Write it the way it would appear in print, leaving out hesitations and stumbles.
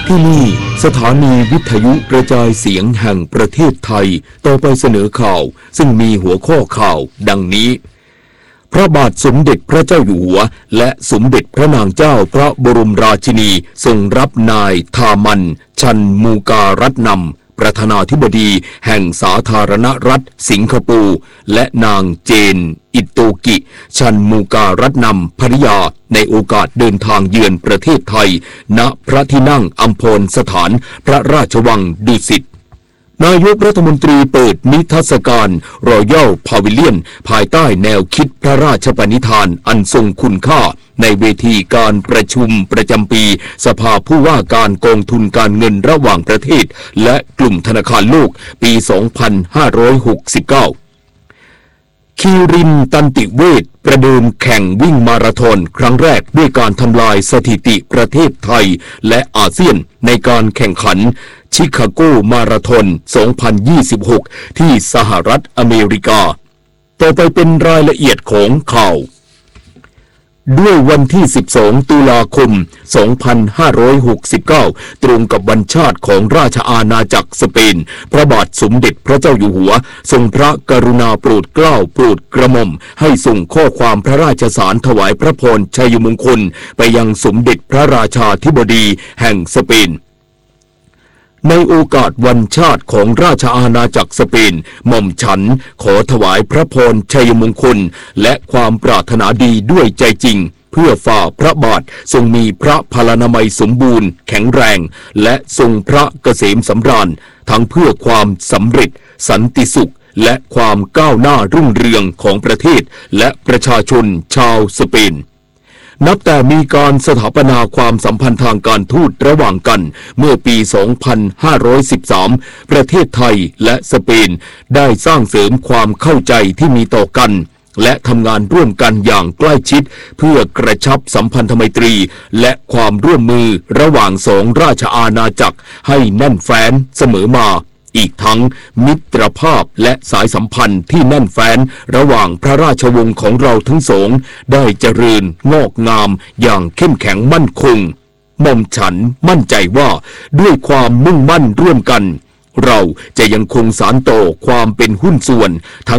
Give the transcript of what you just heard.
ที่นี่สถานีวิทยุกระจายเสียงแห่งประเทศไทยต่อไปเสนอข่าวซึ่งมีหัวข้อข่าวดังนี้พระบาทสมเด็จพระเจ้าอยู่หัวและสมเด็จพระนางเจ้าพระบรมราชินีทรงรับนายทามันชันมูการัตนำประธานาธิบดีแห่งสาธารณรัฐสิงคโปร์และนางเจนอิโตกิชันมูการัตนำภริยาในโอกาสเดินทางเยือนประเทศไทยณพระที่นั่งอัมพรสถานพระราชวังดุสิตนายกรัฐมนตรีเปิดนิทรรศการรอยัลพาวิเลียนภายใต้แนวคิดพระราชปณิธานอันทรงคุณค่าในเวทีการประชุมประจำปีสภาผู้ว่าการกองทุนการเงินระหว่างประเทศและกลุ่มธนาคารโลกปี 2569 คีรินตันติเวชประเดิมแข่งวิ่งมาราธอนครั้งแรกด้วยการทำลายสถิติประเทศไทยและอาเซียนในการแข่งขันชิคาโกมาราธอน 2026 ที่สหรัฐอเมริกาต่อไปเป็นรายละเอียดของข่าวด้วยวันที่ 12 ตุลาคม 2569 ตรงกับวันชาติของราชอาณาจักรสเปนพระบาทสมเด็จพระเจ้าอยู่หัวทรงพระกรุณาโปรดเกล้าโปรดกระหม่อมให้ส่งข้อความพระราชสารถวายพระพรชัยมงคลไปยังสมเด็จพระราชาธิบดีแห่งสเปนในโอกาสวันชาติของราชอาณาจักรสเปนหม่อมฉันขอถวายพระพรชัยมงคลและความปรารถนาดีด้วยใจจริงเพื่อฝ่าพระบาททรงมีพระพลานามัยสมบูรณ์แข็งแรงและทรงพระเกษมสำราญทั้งเพื่อความสำเร็จสันติสุขและความก้าวหน้ารุ่งเรืองของประเทศและประชาชนชาวสเปนนับแต่มีการสถาปนาความสัมพันธ์ทางการทูตระหว่างกันเมื่อปี 2513 ประเทศไทยและสเปนได้สร้างเสริมความเข้าใจที่มีต่อกันและทำงานร่วมกันอย่างใกล้ชิดเพื่อกระชับสัมพันธไมตรีและความร่วมมือระหว่างสองราชอาณาจักรให้แน่นแฟ้นเสมอมาอีกทั้งมิตรภาพและสายสัมพันธ์ที่แน่นแฟ้นระหว่างพระราชวงศ์ของเราทั้งสองได้เจริญงอกงามอย่างเข้มแข็งมั่นคงหม่อมฉันมั่นใจว่าด้วยความมุ่งมั่นร่วมกันเราจะยังคงสานต่อความเป็นหุ้นส่วนทั้ง